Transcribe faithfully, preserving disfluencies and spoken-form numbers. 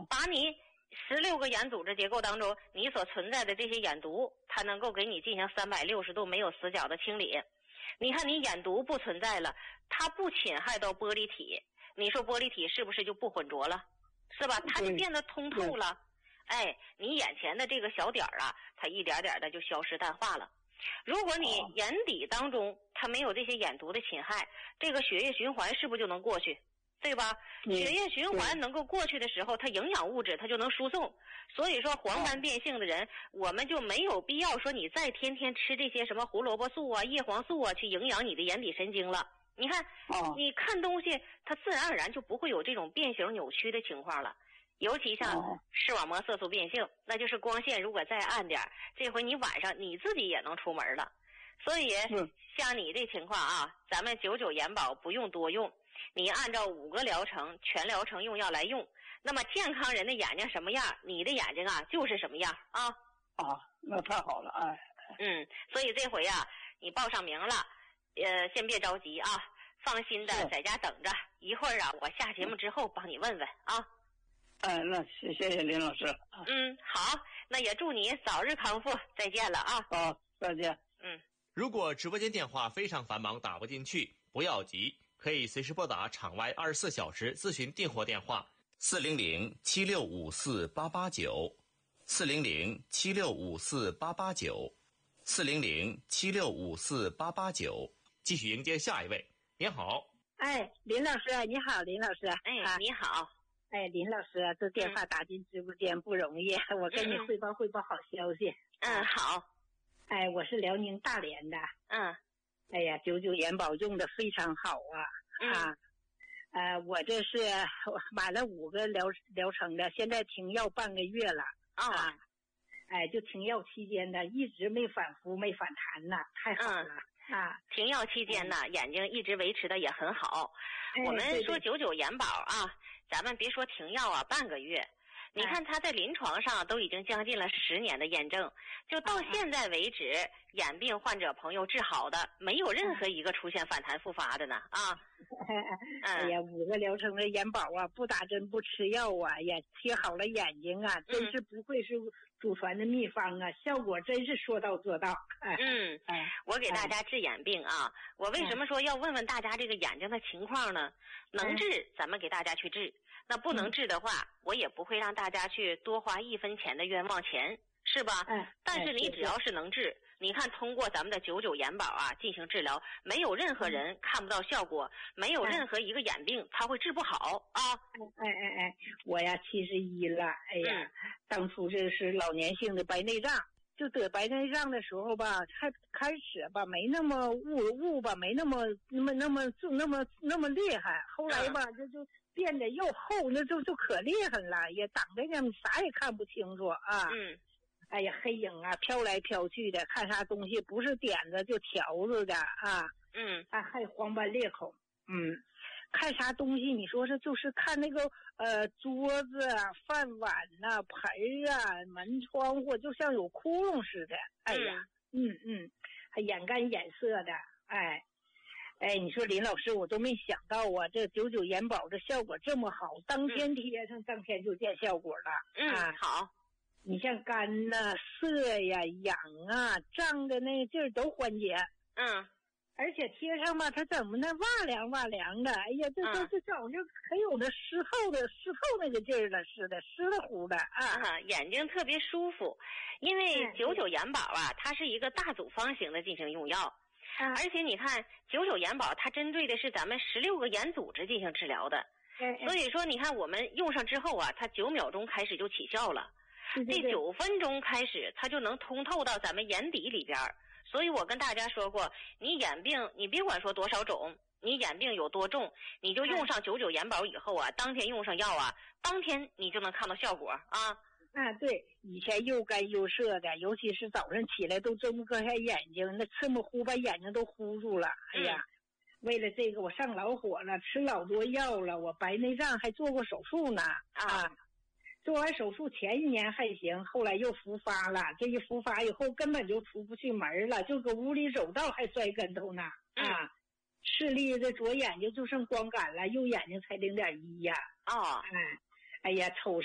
把你十六个眼组织结构当中你所存在的这些眼毒，它能够给你进行三百六十度没有死角的清理。你看你眼毒不存在了，它不侵害到玻璃体，你说玻璃体是不是就不浑浊了？是吧？它就变得通透了。哎，你眼前的这个小点儿啊，它一点点的就消失淡化了。如果你眼底当中它没有这些眼毒的侵害，这个血液循环是不是就能过去？对吧？血液循环能够过去的时候，它营养物质它就能输送。所以说黄斑变性的人，我们就没有必要说你再天天吃这些什么胡萝卜素啊、叶黄素啊去营养你的眼底神经了。你看，你看东西它自然而然就不会有这种变形扭曲的情况了。尤其像视网膜色素变性，那就是光线如果再暗点，这回你晚上你自己也能出门了。所以像你这情况啊，咱们九九眼保不用多用，你按照五个疗程全疗程用药来用，那么健康人的眼睛什么样，你的眼睛啊就是什么样啊。 啊，那太好了。哎， 嗯，所以这回啊你报上名了，呃先别着急啊，放心的在家等着，一会儿啊我下节目之后帮你问问啊。 哎，那谢谢谢林老师。 嗯，好，那也祝你早日康复，再见了啊。 好，再见。 嗯， 如果直播间电话非常繁忙打不进去，不要急，可以随时拨打场外二十四小时咨询订货电话四零零七六五四八八九，四零零七六五四八八九，四零零七六五四八八九。继续迎接下一位。您好。 哎，林老师你好。林老师哎、啊、你好。 哎，林老师，这电话打进直播间不容易，嗯、我跟你汇报汇报好消息。 嗯，好。 哎，我是辽宁大连的。 嗯。 哎呀，九九眼保用的非常好啊。 嗯。 啊，呃，我这是买了五个疗疗程的，现在停药半个月了。 哦、 啊。哎，就停药期间呢，一直没反复，没反弹呢，太好了。 嗯、 啊。 停药期间呢、嗯，眼睛一直维持的也很好。 哎、 我们说九九眼保啊。咱们别说停药啊，半个月，你看他在临床上都已经将近了十年的验证，就到现在为止，眼病患者朋友治好的没有任何一个出现反弹复发的呢啊。 哎呀，五个疗程的眼保啊，不打针不吃药啊，也贴好了眼睛啊，真是不愧是祖传的秘方啊，效果真是说到做到。 嗯，我给大家治眼病啊，我为什么说要问问大家这个眼睛的情况呢？能治咱们给大家去治，那不能治的话，我也不会让大家去多花一分钱的冤枉钱，是吧？ 嗯。 但是你只要是能治，你看通过咱们的九九眼保啊进行治疗，没有任何人看不到效果，没有任何一个眼病他会治不好啊。 哎哎哎，我呀七十一了，哎呀、 嗯， 当初这是老年性的白内障。就得白内障的时候吧，还开始吧没那么雾雾吧，没那么那么那么就那么那么厉害。后来吧，就就变得又厚，那就就可厉害了，也挡着呢，啥也看不清楚啊。 嗯。 哎呀，黑影啊，飘来飘去的，看啥东西不是点子就条子的啊。 嗯。 啊，还有黄斑裂孔。嗯。看啥东西，你说是就是看那个呃桌子啊、饭碗呐、啊、盆儿啊、门窗户，就像有窟窿似的。哎呀，嗯嗯，还眼干眼涩的，哎，哎，你说林老师，我都没想到啊，这九九眼保的效果这么好，当天贴上，当天就见效果了。 嗯， 啊、 好。 你像干呐、涩呀、痒啊、胀的那个劲儿都缓解。 嗯。 而且贴上吧，它怎么那哇凉哇凉的？哎呀，这这这这好像可有那湿透的湿透那个劲儿了似的，湿了乎的啊！ 啊，眼睛特别舒服，因为九九眼保啊，它是一个大组方型的进行用药， 啊、 而且你看九九眼保它针对的是咱们十六个眼组织进行治疗的， 哎、 所以说你看我们用上之后啊，它九秒钟开始就起效了， 对对对这九分钟开始它就能通透到咱们眼底里边。所以我跟大家说过，你眼病你别管说多少种，你眼病有多重，你就用上九九眼保以后啊，当天用上药啊，当天你就能看到效果啊。 啊，对，以前又干又涩的，尤其是早上起来都睁不开眼睛，那刺模糊把眼睛都糊住了。哎呀、嗯，为了这个我上老火了，吃老多药了，我白内障还做过手术呢啊。做完手术前一年还行，后来又复发了。这一复发以后，根本就出不去门了，就搁屋里走道还摔跟头呢。啊，视力的左眼睛就剩光感了，右眼睛才零点一呀。 哦， 哎，哎呀，瞅